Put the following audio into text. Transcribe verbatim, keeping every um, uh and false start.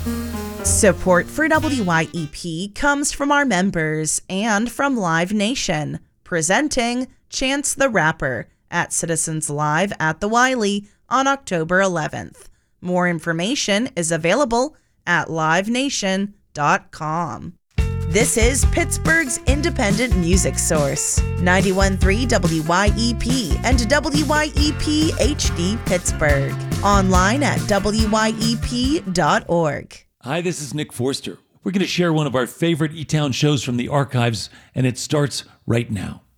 Support for W Y E P comes from our members and from Live Nation, presenting Chance the Rapper at Citizens Live at the Wiley on October eleventh. More information is available at live nation dot com. This is Pittsburgh's independent music source, ninety-one point three W Y E P and W Y E P H D Pittsburgh. Online at W Y E P dot org. Hi, this is Nick Forster. We're going to share one of our favorite E-Town shows from the archives, and it starts right now.